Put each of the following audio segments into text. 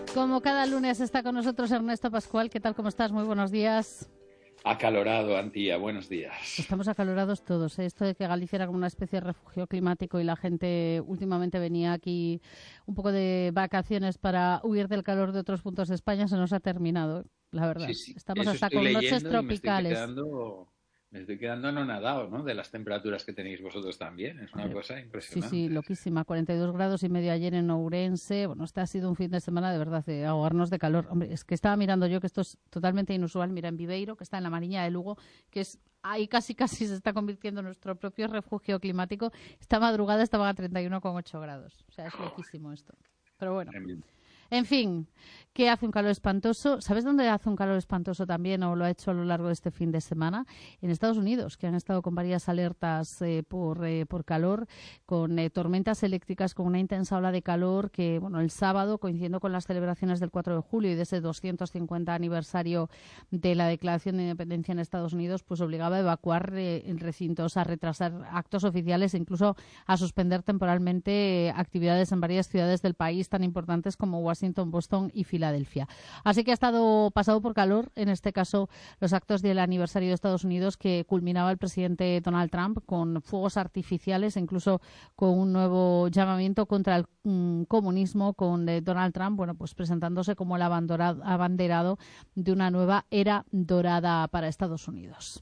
Como cada lunes está con nosotros Ernesto Pascual. ¿Qué tal? ¿Cómo estás? Muy buenos días. Acalorado, Antía. Buenos días. Estamos acalorados todos, ¿eh? Esto de que Galicia era como una especie de refugio climático y la gente últimamente venía aquí un poco de vacaciones para huir del calor de otros puntos de España, se nos ha terminado, la verdad. Sí, sí. Estamos Eso hasta estoy con noches leyendo y tropicales. me estoy quedando anonadado, ¿no? De las temperaturas que tenéis vosotros también. Es una Hombre, cosa sí, sí, impresionante. loquísima. 42 grados y medio ayer en Ourense. Bueno, este ha sido un fin de semana de verdad de ahogarnos de calor. Hombre, es que estaba mirando yo que esto es totalmente inusual. Mira, en Viveiro, que está en la Mariña de Lugo, que es ahí casi se está convirtiendo en nuestro propio refugio climático. Esta madrugada estaban a 31,8 grados. O sea, es Joder, loquísimo esto. Pero bueno. tremendo. En fin, que hace un calor espantoso. ¿Sabes dónde hace un calor espantoso también, o lo ha hecho a lo largo de este fin de semana? En Estados Unidos, que han estado con varias alertas por calor, con tormentas eléctricas, con una intensa ola de calor que, bueno, el sábado, coincidiendo con las celebraciones del 4 de julio y de ese 250 aniversario de la Declaración de Independencia en Estados Unidos, pues obligaba a evacuar recintos, a retrasar actos oficiales e incluso a suspender temporalmente actividades en varias ciudades del país tan importantes como Washington, Boston y Filadelfia. Así que ha estado pasado por calor, en este caso, los actos del aniversario de Estados Unidos que culminaba el presidente Donald Trump con fuegos artificiales e incluso con un nuevo llamamiento contra el comunismo, con Donald Trump, bueno, pues presentándose como el abanderado de una nueva era dorada para Estados Unidos.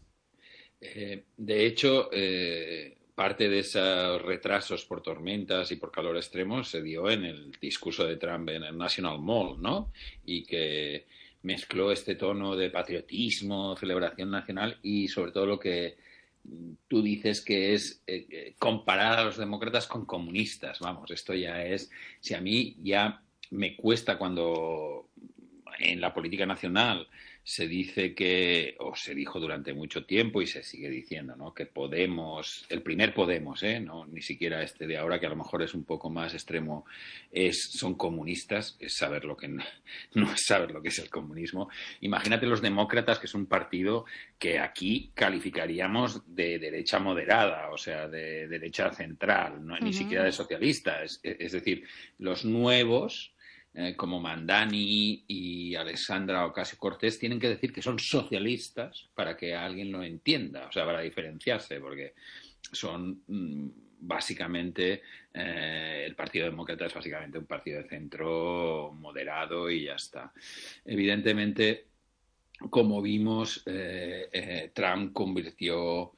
De hecho, parte de esos retrasos por tormentas y por calor extremo se dio en el discurso de Trump en el National Mall, ¿no? Y que mezcló este tono de patriotismo, celebración nacional y sobre todo lo que tú dices que es comparar a los demócratas con comunistas. Vamos, esto ya es, si a mí ya me cuesta cuando en la política nacional se dice que, o se dijo durante mucho tiempo y se sigue diciendo, ¿no? Que Podemos, el primer Podemos, no, ni siquiera este de ahora, que a lo mejor es un poco más extremo, son comunistas, es saber lo que no es saber lo que es el comunismo. Imagínate los demócratas, que es un partido que aquí calificaríamos de derecha moderada, o sea, de derecha central, no, ni siquiera de socialista. Es decir, los nuevos como Mandani y Alexandra Ocasio-Cortez tienen que decir que son socialistas para que alguien lo entienda, o sea, para diferenciarse, porque son básicamente el Partido Demócrata es básicamente un partido de centro moderado y ya está. Evidentemente, como vimos, Trump convirtió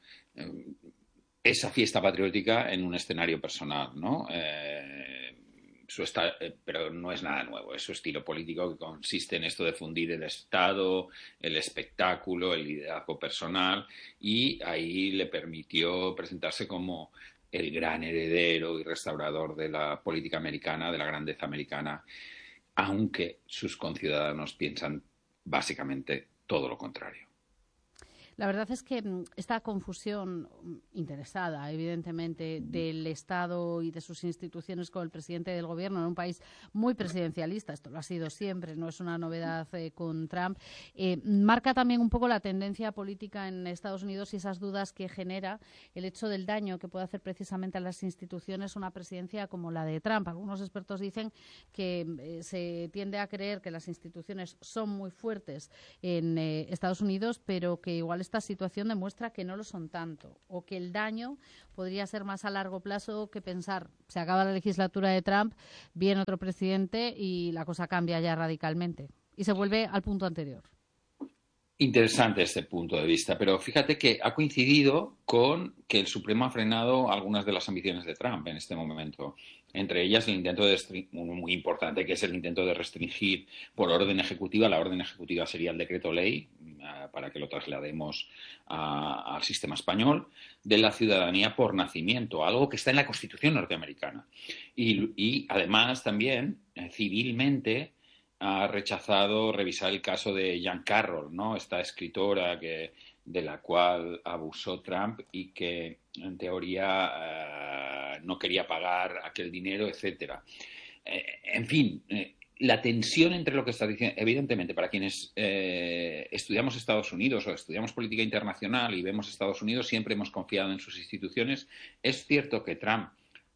esa fiesta patriótica en un escenario personal, ¿no? Pero no es nada nuevo, es su estilo político que consiste en esto de fundir el Estado, el espectáculo, el liderazgo personal, y ahí le permitió presentarse como el gran heredero y restaurador de la política americana, de la grandeza americana, aunque sus conciudadanos piensan básicamente todo lo contrario. La verdad es que esta confusión interesada, evidentemente, del Estado y de sus instituciones con el presidente del gobierno en un país muy presidencialista, esto lo ha sido siempre, no es una novedad con Trump, marca también un poco la tendencia política en Estados Unidos y esas dudas que genera el hecho del daño que puede hacer precisamente a las instituciones una presidencia como la de Trump. Algunos expertos dicen que se tiende a creer que las instituciones son muy fuertes en Estados Unidos, pero que igual esta situación demuestra que no lo son tanto, o que el daño podría ser más a largo plazo que pensar se acaba la legislatura de Trump, viene otro presidente y la cosa cambia ya radicalmente y se vuelve al punto anterior. Interesante este punto de vista, pero fíjate que ha coincidido con que el Supremo ha frenado algunas de las ambiciones de Trump en este momento. Entre ellas el intento muy importante, que es el intento de restringir por orden ejecutiva. La orden ejecutiva sería el decreto ley, para que lo traslademos al sistema español, de la ciudadanía por nacimiento, algo que está en la Constitución norteamericana. Y además también civilmente ha rechazado revisar el caso de Jean Carroll, ¿no? Esta escritora de la cual abusó Trump y que en teoría no quería pagar aquel dinero, etcétera. En fin, la tensión entre lo que está diciendo, evidentemente, para quienes estudiamos Estados Unidos o estudiamos política internacional y vemos Estados Unidos, siempre hemos confiado en sus instituciones. Es cierto que Trump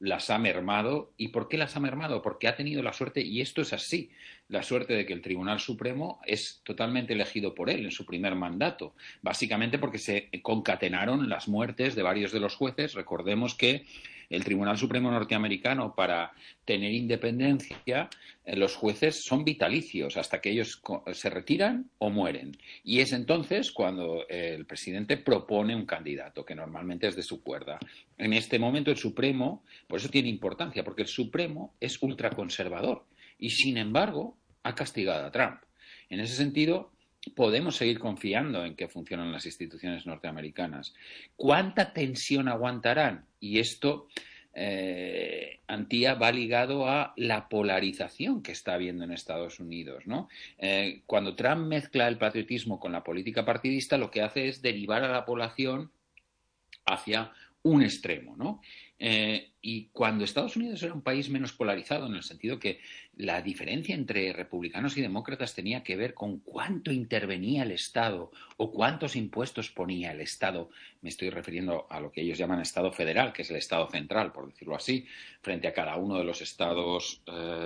las ha mermado. ¿Y por qué las ha mermado? Porque ha tenido la suerte, y esto es así, la suerte de que el Tribunal Supremo es totalmente elegido por él en su primer mandato, básicamente porque se concatenaron las muertes de varios de los jueces. Recordemos que el Tribunal Supremo norteamericano, para tener independencia, los jueces son vitalicios hasta que ellos se retiran o mueren. Y es entonces cuando el presidente propone un candidato, que normalmente es de su cuerda. En este momento el Supremo, por eso tiene importancia, porque el Supremo es ultraconservador y, sin embargo, ha castigado a Trump. En ese sentido, podemos seguir confiando en que funcionan las instituciones norteamericanas. ¿Cuánta tensión aguantarán? Y esto, Antía, va ligado a la polarización que está habiendo en Estados Unidos, ¿no? Cuando Trump mezcla el patriotismo con la política partidista, lo que hace es derivar a la población hacia un extremo, ¿no? Y cuando Estados Unidos era un país menos polarizado, en el sentido que la diferencia entre republicanos y demócratas tenía que ver con cuánto intervenía el Estado o cuántos impuestos ponía el Estado. Me estoy refiriendo a lo que ellos llaman Estado federal, que es el Estado central, por decirlo así, frente a cada uno de los estados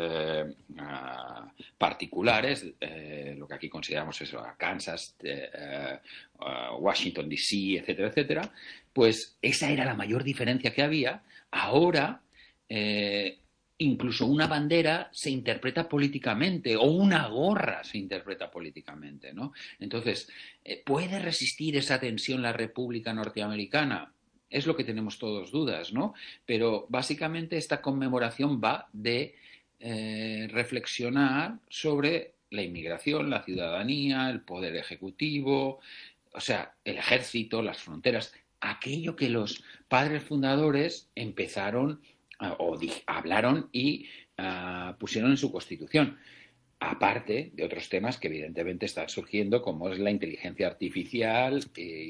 particulares, lo que aquí consideramos eso, Kansas, Washington, D.C., etcétera, etcétera. Pues esa era la mayor diferencia que había. Ahora, incluso una bandera se interpreta políticamente o una gorra se interpreta políticamente, ¿no? Entonces, ¿puede resistir esa tensión la República Norteamericana? Es lo que tenemos todos dudas, ¿no? Pero básicamente esta conmemoración va de reflexionar sobre la inmigración, la ciudadanía, el poder ejecutivo, o sea, el ejército, las fronteras, aquello que los padres fundadores empezaron hablaron y pusieron en su constitución, aparte de otros temas que evidentemente están surgiendo, como es la inteligencia artificial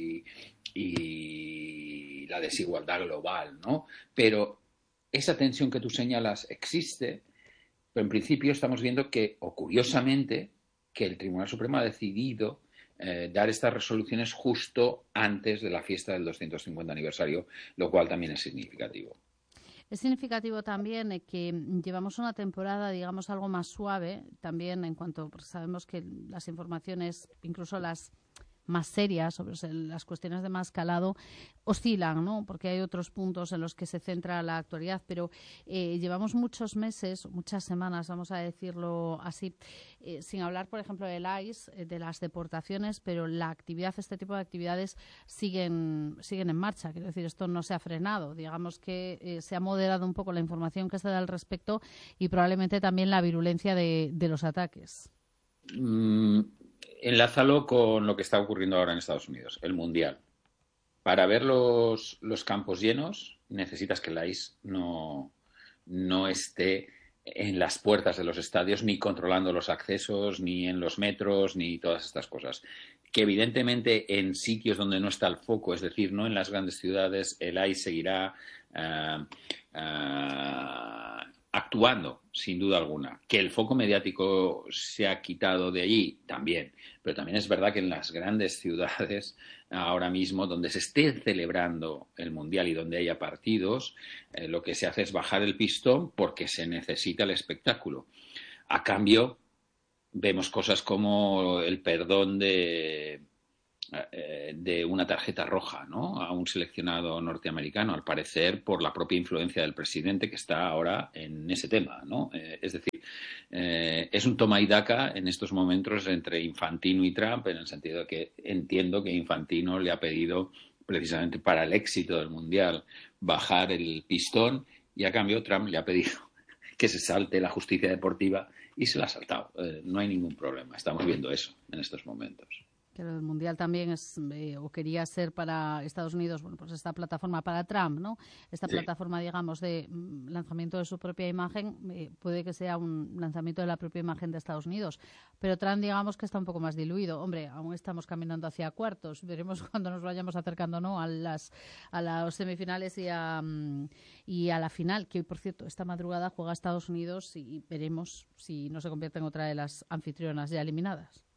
y la desigualdad global, ¿no? Pero esa tensión que tú señalas existe, pero en principio estamos viendo que, o curiosamente, que el Tribunal Supremo ha decidido dar estas resoluciones justo antes de la fiesta del 250 aniversario, lo cual también es significativo. Es significativo también que llevamos una temporada, digamos, algo más suave, también en cuanto, porque sabemos que las informaciones, incluso las más serias, sobre las cuestiones de más calado, oscilan, ¿no? Porque hay otros puntos en los que se centra la actualidad, pero llevamos muchos meses, muchas semanas, vamos a decirlo así, sin hablar, por ejemplo, del ICE, de las deportaciones, pero la actividad, este tipo de actividades siguen en marcha. Quiero decir, esto no se ha frenado. Digamos que se ha moderado un poco la información que se da al respecto y probablemente también la virulencia de los ataques. Enlázalo con lo que está ocurriendo ahora en Estados Unidos, el Mundial. Para ver los campos llenos necesitas que el ICE no esté en las puertas de los estadios, ni controlando los accesos, ni en los metros, ni todas estas cosas. Que evidentemente en sitios donde no está el foco, es decir, no en las grandes ciudades, el ICE seguirá actuando, sin duda alguna. Que el foco mediático se ha quitado de allí, también. Pero también es verdad que en las grandes ciudades, ahora mismo, donde se esté celebrando el Mundial y donde haya partidos, lo que se hace es bajar el pistón porque se necesita el espectáculo. A cambio, vemos cosas como el perdón de una tarjeta roja, ¿no?, a un seleccionado norteamericano, al parecer por la propia influencia del presidente que está ahora en ese tema, ¿no? Es decir, es un toma y daca en estos momentos entre Infantino y Trump, en el sentido de que entiendo que Infantino le ha pedido, precisamente para el éxito del Mundial, bajar el pistón, y a cambio Trump le ha pedido que se salte la justicia deportiva y se la ha saltado. No hay ningún problema. Estamos viendo eso en estos momentos. Pero el Mundial también es, o quería ser para Estados Unidos, bueno, pues esta plataforma para Trump, ¿no? Esta plataforma, digamos, de lanzamiento de su propia imagen, puede que sea un lanzamiento de la propia imagen de Estados Unidos. Pero Trump, digamos, que está un poco más diluido. Hombre, aún estamos caminando hacia cuartos. Veremos cuando nos vayamos acercando, ¿no?, a las semifinales y a la final, que hoy, por cierto, esta madrugada juega Estados Unidos y veremos si no se convierte en otra de las anfitrionas ya eliminadas.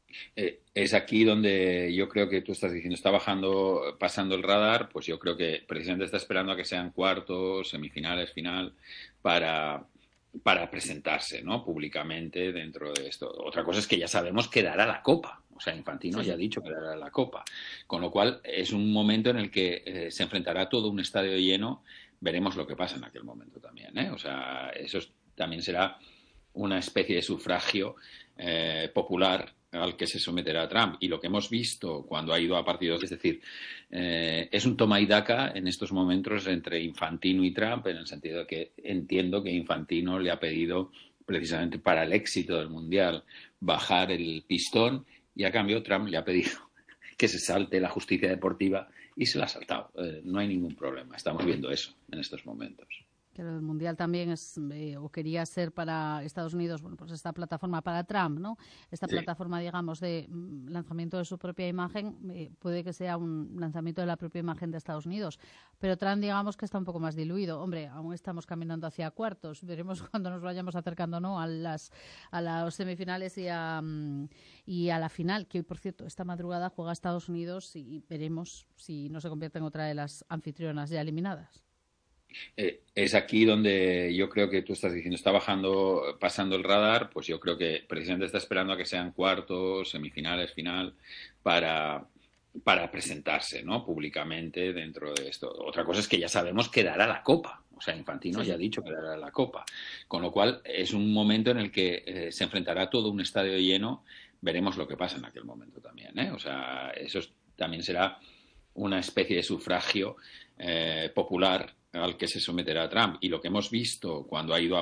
Es aquí donde yo creo que tú estás diciendo, está pasando el radar, pues yo creo que precisamente está esperando a que sean cuartos, semifinales, final, para, para presentarse, ¿no? Públicamente dentro de esto. Otra cosa es que ya sabemos que dará la Copa. O sea, Infantino Sí, ya sí. ha dicho que dará la Copa. Con lo cual, es un momento en el que se enfrentará todo un estadio lleno. Veremos lo que pasa en aquel momento también, ¿eh? O sea, también será una especie de sufragio popular al que se someterá Trump. Y lo que hemos visto cuando ha ido a partidos, es decir, es un toma y daca en estos momentos entre Infantino y Trump, en el sentido de que entiendo que Infantino le ha pedido, precisamente para el éxito del Mundial, bajar el pistón, y a cambio Trump le ha pedido que se salte la justicia deportiva y se la ha saltado. No hay ningún problema. Estamos viendo eso en estos momentos. Que el Mundial también es, o quería ser para Estados Unidos, bueno, pues esta plataforma para Trump, ¿no? Esta Sí. plataforma, digamos, de lanzamiento de su propia imagen, puede que sea un lanzamiento de la propia imagen de Estados Unidos. Pero Trump, digamos, que está un poco más diluido. Hombre, aún estamos caminando hacia cuartos. Veremos cuando nos vayamos acercando, ¿no? A las semifinales y a la final, que hoy, por cierto, esta madrugada juega Estados Unidos y veremos si no se convierte en otra de las anfitrionas ya eliminadas. Es aquí donde yo creo que tú estás diciendo, está pasando el radar, pues yo creo que precisamente está esperando a que sean cuartos, semifinales, final, para, para presentarse, ¿no? Públicamente dentro de esto. Otra cosa es que ya sabemos que dará la Copa. O sea, Infantino Sí, ya ha sí. dicho que dará la Copa. Con lo cual, es un momento en el que se enfrentará todo un estadio lleno. Veremos lo que pasa en aquel momento también, ¿eh? O sea, también será una especie de sufragio popular al que se someterá Trump. Y lo que hemos visto cuando ha ido a